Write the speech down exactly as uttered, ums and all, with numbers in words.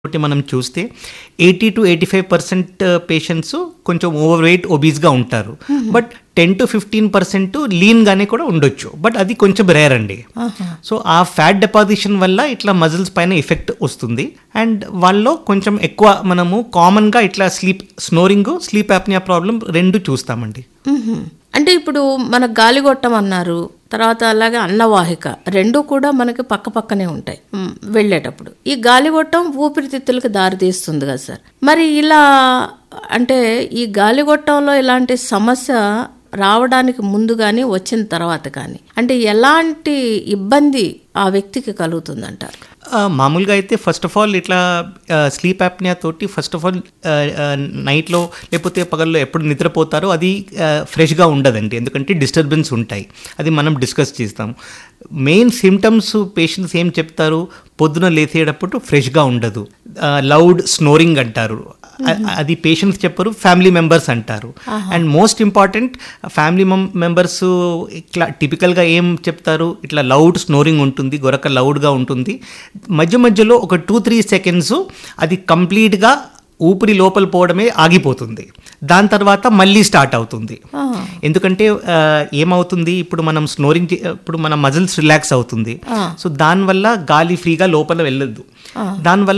ఒకటి మనం చూస్తే eighty to eighty five percent patients కొంచెం ఓవర్ వెయిట్ ఒబీస్గా ఉంటారు. But ten to fifteen percent లీన్గానే కూడా ఉండొచ్చు. బట్ అది కొంచెం రేర్ అండి. సో ఆ ఫ్యాట్ డిపాజిషన్ వల్ల ఇట్లా మజిల్స్ పైన ఎఫెక్ట్ వస్తుంది. అండ్ వాళ్ళలో కొంచెం ఎక్కువ మనము కామన్గా ఇట్లా sleep snoring, sleep apnoea problem రెండు చూస్తామండి. అంటే ఇప్పుడు మన గాలిగొట్టం అన్నారు, తర్వాత అలాగే అన్నవాహిక రెండు కూడా మనకి పక్క పక్కనే ఉంటాయి వెళ్ళేటప్పుడు. ఈ గాలిగొట్టం ఊపిరితిత్తులకు దారి తీస్తుంది కదా సార్. మరి ఇలా అంటే ఈ గాలిగొట్టంలో ఇలాంటి సమస్య రావడానికి ముందు కానీ వచ్చిన తర్వాత కానీ అంటే ఎలాంటి ఇబ్బంది ఆ వ్యక్తికి కలుగుతుందంటారు? మామూలుగా అయితే ఫస్ట్ ఆఫ్ ఆల్ ఇట్లా స్లీప్ యాప్నియా తోటి ఫస్ట్ ఆఫ్ ఆల్ నైట్లో లేకపోతే పగల్లో ఎప్పుడు నిద్రపోతారో అది ఫ్రెష్గా ఉండదండి. ఎందుకంటే డిస్టర్బెన్స్ ఉంటాయి. అది మనం డిస్కస్ చేస్తాము. మెయిన్ సిమ్టమ్స్ పేషెంట్స్ ఏం చెప్తారు, పొద్దున లేచేటప్పుడు ఫ్రెష్గా ఉండదు, లౌడ్ స్నోరింగ్ అంటారు. అది పేషెంట్స్ చెప్పరు, ఫ్యామిలీ మెంబర్స్ అంటారు. And most important family members ఇట్లా టిపికల్గా ఏం చెప్తారు, ఇట్లా లౌడ్ స్నోరింగ్ ఉంటుంది, గొరక లౌడ్గా ఉంటుంది. మధ్య మధ్యలో ఒక టూ త్రీ సెకండ్స్ అది కంప్లీట్గా ఊపిరి లోపల పోవడమే ఆగిపోతుంది. దాని తర్వాత మళ్ళీ స్టార్ట్ అవుతుంది. ఎందుకంటే ఏమవుతుంది, ఇప్పుడు మనం స్నోరింగ్ ఇప్పుడు మన మజిల్స్ రిలాక్స్ అవుతుంది. సో దానివల్ల గాలి ఫ్రీగా లోపల వెళ్ళదు. దానివల్ల